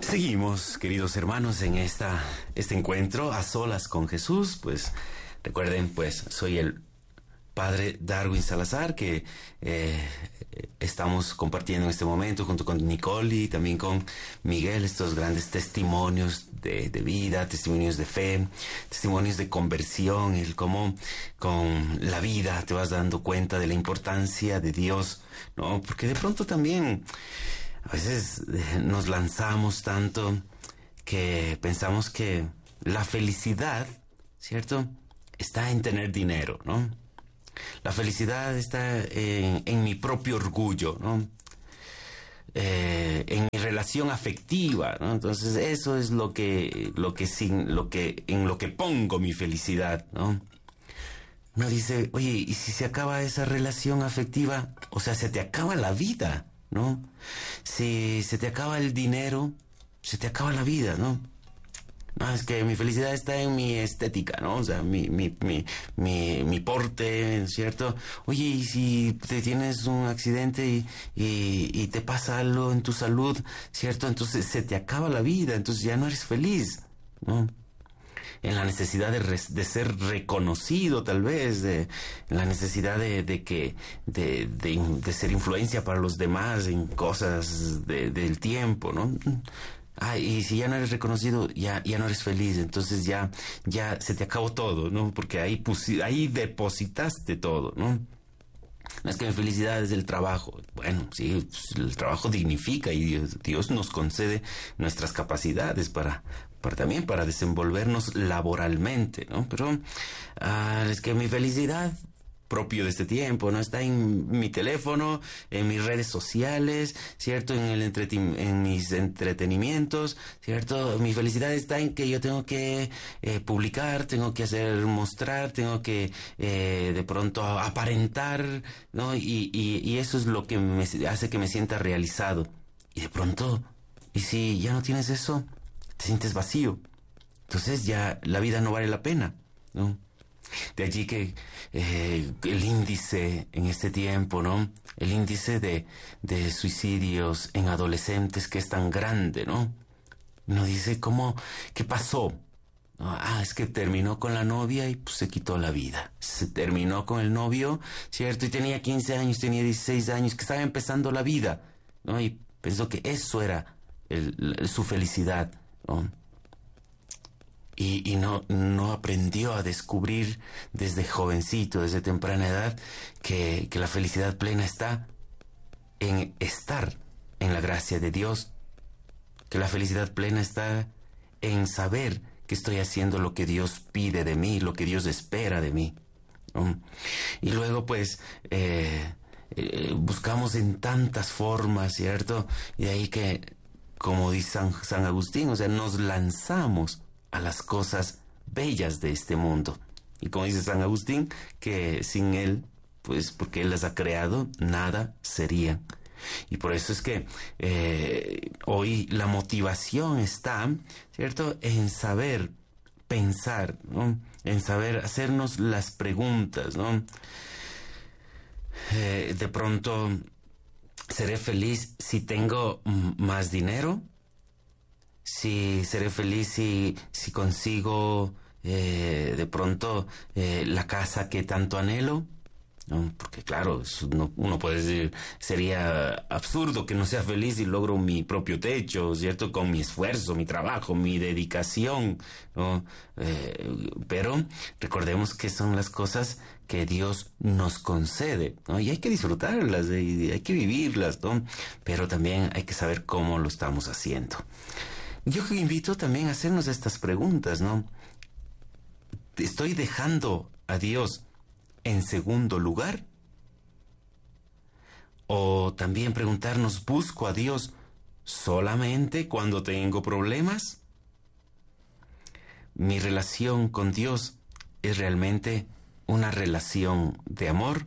Seguimos, queridos hermanos, en este encuentro a solas con Jesús. Pues recuerden, pues soy el Padre Darwin Salazar, que estamos compartiendo en este momento junto con Nicole y también con Miguel estos grandes testimonios de vida, testimonios de fe, testimonios de conversión, el cómo con la vida te vas dando cuenta de la importancia de Dios, ¿no? Porque de pronto también a veces nos lanzamos tanto que pensamos que la felicidad, ¿cierto?, está en tener dinero, ¿no? La felicidad está en mi propio orgullo, ¿no? En mi relación afectiva, ¿no? Entonces eso es en lo que pongo mi felicidad, ¿no? Uno dice, oye, ¿y si se acaba esa relación afectiva? O sea, se te acaba la vida, ¿no? Si se te acaba el dinero, se te acaba la vida, ¿no? No, es que mi felicidad está en mi estética, ¿no? O sea, mi porte, ¿cierto? Oye, y si te tienes un accidente y te pasa algo en tu salud, ¿cierto? Entonces se te acaba la vida, entonces ya no eres feliz, ¿no? En la necesidad de ser reconocido, tal vez, en la necesidad de ser influencia para los demás en cosas del tiempo, ¿no? Y si ya no eres reconocido, ya no eres feliz, entonces ya se te acabó todo, ¿no? Porque ahí depositaste todo, ¿no? No es que mi felicidad es el trabajo. Bueno, sí, pues el trabajo dignifica y Dios nos concede nuestras capacidades también para desenvolvernos laboralmente, ¿no? Pero es que mi felicidad, propio de este tiempo, ¿no?, está en mi teléfono, en mis redes sociales, ¿cierto? En mis entretenimientos, ¿cierto? Mi felicidad está en que yo tengo que publicar, tengo que mostrar, tengo que de pronto aparentar, ¿no? Y eso es lo que me hace que me sienta realizado. Y de pronto, y si ya no tienes eso, te sientes vacío. Entonces ya la vida no vale la pena, ¿no? De allí que el índice en este tiempo, ¿no? El índice de suicidios en adolescentes que es tan grande, ¿no? Uno dice, ¿qué pasó? Es que terminó con la novia y pues se quitó la vida. Se terminó con el novio, ¿cierto? Y tenía 15 años, tenía 16 años, que estaba empezando la vida, ¿no? Y pensó que eso era su felicidad, ¿no? Y no aprendió a descubrir desde jovencito, desde temprana edad, que la felicidad plena está en estar en la gracia de Dios, que la felicidad plena está en saber que estoy haciendo lo que Dios pide de mí, lo que Dios espera de mí, ¿no? Y luego pues buscamos en tantas formas, ¿cierto? Y de ahí que, como dice San Agustín, o sea, nos lanzamos a las cosas bellas de este mundo. Y como dice San Agustín, que sin Él, pues porque Él las ha creado, nada sería. Y por eso es que hoy la motivación está, ¿cierto?, en saber pensar, ¿no?, en saber hacernos las preguntas, ¿no? De pronto, ¿seré feliz si tengo más dinero? Si seré feliz si consigo de pronto la casa que tanto anhelo, ¿no? Porque claro, uno puede decir, sería absurdo que no sea feliz si logro mi propio techo, ¿cierto? Con mi esfuerzo, mi trabajo, mi dedicación, ¿no? Pero recordemos que son las cosas que Dios nos concede, ¿no? Y hay que disfrutarlas, y hay que vivirlas, ¿no? Pero también hay que saber cómo lo estamos haciendo. Yo invito también a hacernos estas preguntas, ¿no? ¿Estoy dejando a Dios en segundo lugar? O también preguntarnos, ¿busco a Dios solamente cuando tengo problemas? ¿Mi relación con Dios es realmente una relación de amor?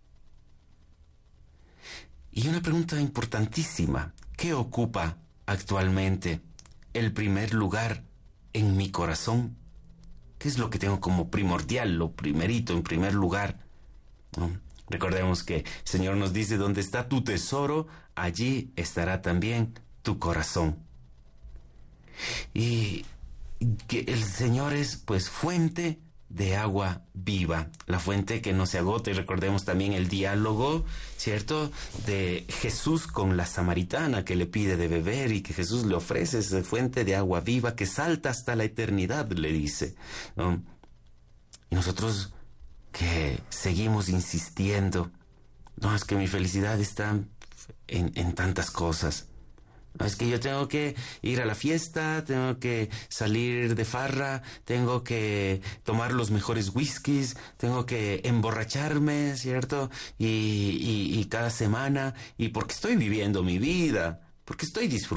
Y una pregunta importantísima, ¿qué ocupa actualmente el primer lugar en mi corazón? ¿Qué es lo que tengo como primordial, lo primerito, en primer lugar, ¿no? Recordemos que el Señor nos dice, donde está tu tesoro, allí estará también tu corazón. Y que el Señor es pues fuente de agua viva, la fuente que no se agota. Y recordemos también el diálogo, ¿cierto?, de Jesús con la samaritana que le pide de beber y que Jesús le ofrece esa fuente de agua viva que salta hasta la eternidad, le dice, ¿no? Y nosotros que seguimos insistiendo, no, es que mi felicidad está en tantas cosas. No, es que yo tengo que ir a la fiesta, tengo que salir de farra, tengo que tomar los mejores whiskies, tengo que emborracharme, ¿cierto? Y cada semana, y porque estoy viviendo mi vida, porque estoy disfrutando.